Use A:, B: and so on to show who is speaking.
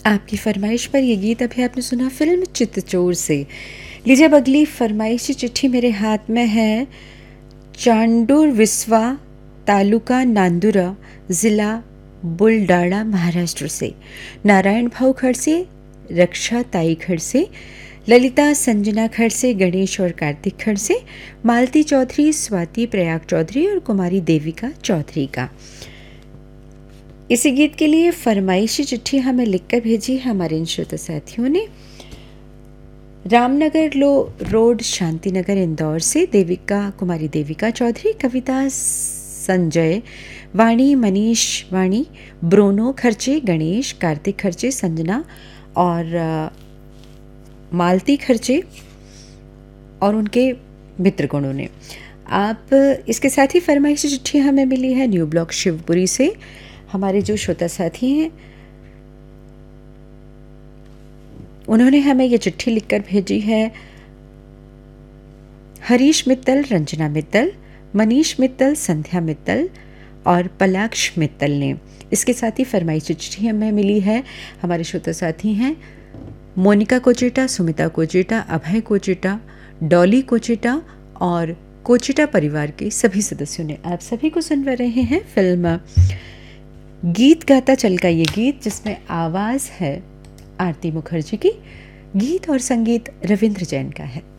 A: आपकी फरमाइश पर ये गीत अभी आपने सुना फिल्म चितचोर से। लीजिए अब अगली फरमाइशी चिट्ठी मेरे हाथ में है। चांडूर विस्वा, तालुका नांदुरा, ज़िला बुलडाणा, महाराष्ट्र से नारायण भाऊ खड़से, रक्षा ताई खड़से, ललिता संजना खड़से, गणेश और कार्तिक खड़से, मालती चौधरी, स्वाति प्रयाग चौधरी और कुमारी देविका चौधरी का। इसी गीत के लिए फरमाइशी चिट्ठी हमें लिखकर भेजी हमारे इन श्रोता साथियों ने। रामनगर रोड, शांतिनगर, इंदौर से कुमारी देविका चौधरी, कविता संजय, वाणी मनीष वाणी, ब्रोनो खर्चे, गणेश कार्तिक खर्चे, संजना और मालती खर्चे और उनके मित्रगणों ने। आप इसके साथ ही फरमाइशी चिट्ठी हमें मिली है न्यू ब्लॉक शिवपुरी से। हमारे जो श्रोता साथी हैं उन्होंने हमें ये चिट्ठी लिखकर भेजी है। हरीश मित्तल, रंजना मित्तल, मनीष मित्तल, संध्या मित्तल और पलाक्ष मित्तल ने। इसके साथ ही फरमाइशी चिट्ठी हमें मिली है। हमारे श्रोता साथी हैं मोनिका कोचेटा, सुमिता कोचेटा, अभय कोचेटा, डॉली कोचेटा और कोचेटा परिवार के सभी सदस्यों ने। आप सभी को सुन रहे हैं फिल्म गीत गाता चल का ये गीत, जिसमें आवाज़ है आरती मुखर्जी की। गीत और संगीत रविंद्र जैन का है।